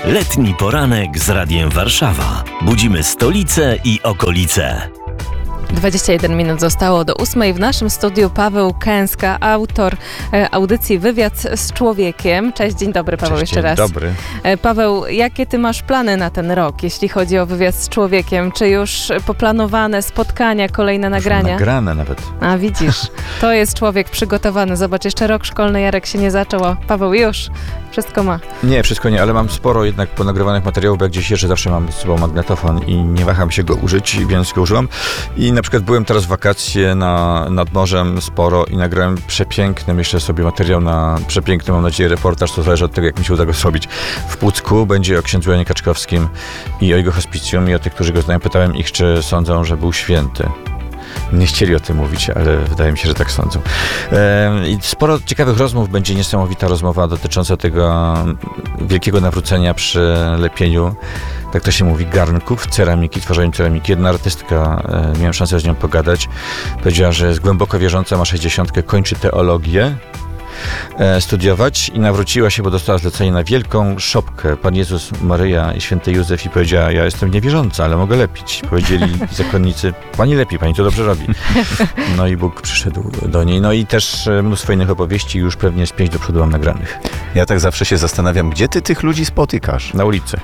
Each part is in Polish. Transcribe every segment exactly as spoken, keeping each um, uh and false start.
Letni poranek z Radiem Warszawa. Budzimy stolicę i okolice. dwadzieścia jeden minut zostało do ósmej. W naszym studiu Paweł Kęska, autor e, audycji Wywiad z człowiekiem. Cześć, dzień dobry Paweł, Cześć, jeszcze dzień raz. dobry. E, Paweł, jakie ty masz plany na ten rok, jeśli chodzi o Wywiad z człowiekiem? Czy już poplanowane spotkania, kolejne nagrania? Nagrane nawet. A widzisz, to jest człowiek przygotowany. Zobacz, jeszcze rok szkolny Jarek się nie zaczął, a Paweł już wszystko ma. Nie, wszystko nie, ale mam sporo jednak ponagrywanych materiałów, bo jak gdzieś jeszcze zawsze mam z sobą magnetofon i nie waham się go użyć, więc go użyłam. I na przykład byłem teraz w wakacje na, nad morzem sporo i nagrałem przepiękny, myślę sobie, materiał na przepiękny, mam nadzieję, reportaż, to zależy od tego, jak mi się uda go zrobić. W Pucku będzie o księdzu Janie Kaczkowskim i o jego hospicjum i o tych, którzy go znają. Pytałem ich, czy sądzą, że był święty. Nie chcieli o tym mówić, ale wydaje mi się, że tak sądzą. E, I sporo ciekawych rozmów, będzie niesamowita rozmowa dotycząca tego wielkiego nawrócenia przy lepieniu, tak to się mówi, garnków, ceramiki, tworzeniu ceramiki. Jedna artystka, e, miałem szansę z nią pogadać, powiedziała, że jest głęboko wierząca, ma sześćdziesiątkę, kończy teologię, e, studiować i nawróciła się, bo dostała zlecenie na wielką szopkę. Pan Jezus, Maryja i święty Józef i powiedziała, ja jestem niewierząca, ale mogę lepić. Powiedzieli zakonnicy, pani lepi, pani to dobrze robi. No i Bóg przyszedł do niej. No i też e, mnóstwo innych opowieści, już pewnie z pięć do przodu mam nagranych. Ja tak zawsze się zastanawiam, gdzie ty tych ludzi spotykasz? Na ulicy.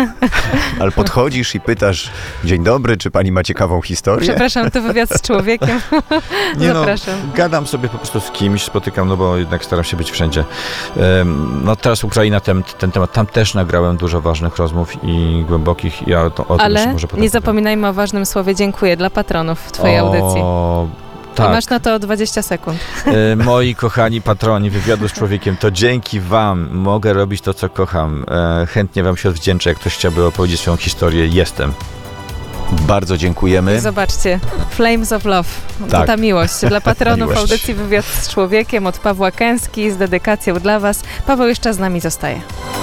Ale podchodzisz i pytasz, dzień dobry, czy pani ma ciekawą historię? Przepraszam, to Wywiad z człowiekiem. Nie no, Zapraszam. gadam sobie po prostu z kimś, spotykam, no bo jednak staram się być wszędzie. Um, no teraz Ukraina, ten, ten temat, tam też nagrałem dużo ważnych rozmów i głębokich. Ja to, o tym Ale jeszcze może potem nie powiem. zapominajmy o ważnym słowie dziękuję dla patronów w twojej o, audycji. I Tak. masz na to dwadzieścia sekund. E, moi kochani patroni Wywiadu z człowiekiem, to dzięki wam mogę robić to, co kocham. E, chętnie wam się odwdzięczę, jak ktoś chciałby opowiedzieć swoją historię. Jestem. Bardzo dziękujemy. Zobaczcie, Flames of Love. To Tak. ta miłość. Dla patronów Miłość. audycji Wywiad z człowiekiem od Pawła Kęski z dedykacją dla was. Paweł jeszcze z nami zostaje.